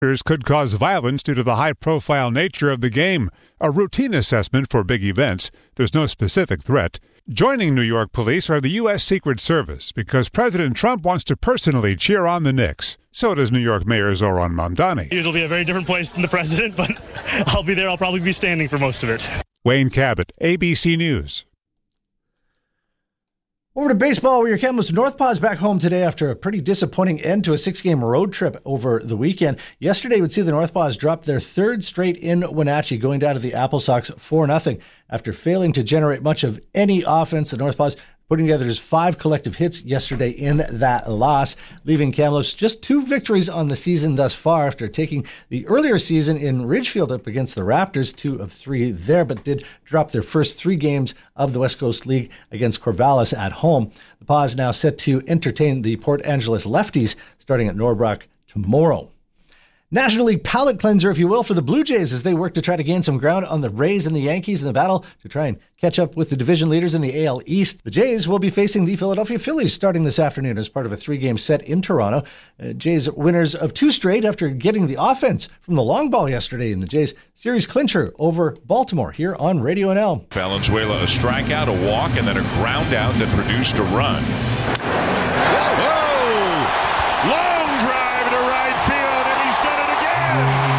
Could cause violence due to the high-profile nature of the game. A routine assessment for big events. There's no specific threat. Joining New York police are the U.S. Secret Service because President Trump wants to personally cheer on the Knicks. So does New York Mayor Zoran Mamdani. It'll be a very different place than the president, but I'll be there. I'll probably be standing for most of it. Wayne Cabot, ABC News. Over to baseball, where your Kamloops North Paws back home today after a pretty disappointing end to a 6-game road trip over the weekend. Yesterday would see the North Paws drop their third straight in Wenatchee, going down to the Apple Sox 4-0. After failing to generate much of any offense, the North Paws putting together just 5 collective hits yesterday in that loss, leaving Kamloops just 2 victories on the season thus far after taking the earlier season in Ridgefield up against the Raptors, 2 of 3 there, but did drop their first 3 games of the West Coast League against Corvallis at home. The Paws now set to entertain the Port Angeles Lefties starting at Norbrook tomorrow. National League palate cleanser, if you will, for the Blue Jays as they work to try to gain some ground on the Rays and the Yankees in the battle to try and catch up with the division leaders in the AL East. The Jays will be facing the Philadelphia Phillies starting this afternoon as part of a 3-game set in Toronto. Jays winners of 2 straight after getting the offense from the long ball yesterday in the Jays series clincher over Baltimore here on Radio NL. Valenzuela, a strikeout, a walk, and then a ground out that produced a run. Whoa! Long drive to right field, and he's done it again.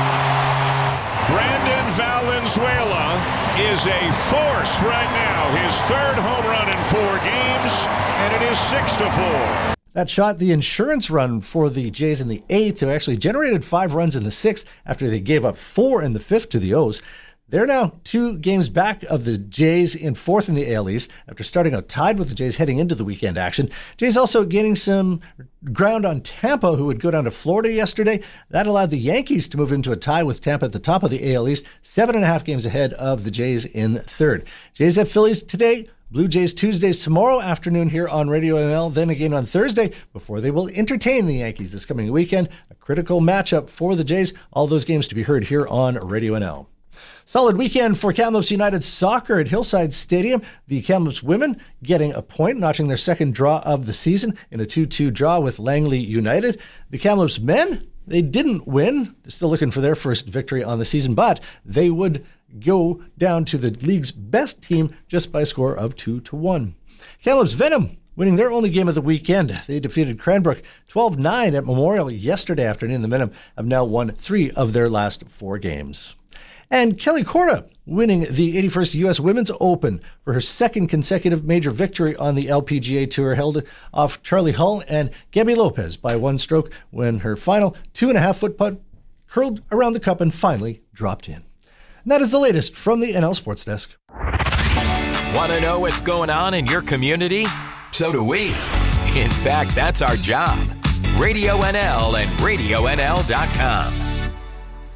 Brandon Valenzuela is a force right now. His 3rd home run in 4 games, and it is 6-4. That shot the insurance run for the Jays in the 8th, who actually generated 5 runs in the 6th after they gave up 4 in the 5th to the O's. They're now 2 games back of the Jays in 4th in the AL East after starting out tied with the Jays heading into the weekend action. Jays also gaining some ground on Tampa, who would go down to Florida yesterday. That allowed the Yankees to move into a tie with Tampa at the top of the AL East, 7.5 games ahead of the Jays in 3rd. Jays at Phillies today. Blue Jays Tuesdays tomorrow afternoon here on Radio NL, then again on Thursday before they will entertain the Yankees this coming weekend. A critical matchup for the Jays. All those games to be heard here on Radio NL. Solid weekend for Kamloops United soccer at Hillside Stadium. The Kamloops women getting a point, notching their 2nd draw of the season in a 2-2 draw with Langley United. The Kamloops men, they didn't win. They're still looking for their first victory on the season, but they would go down to the league's best team just by a score of 2-1. Kamloops Venom winning their only game of the weekend. They defeated Cranbrook 12-9 at Memorial yesterday afternoon. The Venom have now won 3 of their last 4 games. And Kelly Korda winning the 81st U.S. Women's Open for her 2nd consecutive major victory on the LPGA Tour, held off Charlie Hull and Gabby Lopez by 1 stroke when her final 2.5-foot putt curled around the cup and finally dropped in. And that is the latest from the NL Sports Desk. Want to know what's going on in your community? So do we. In fact, that's our job. Radio NL and RadioNL.com.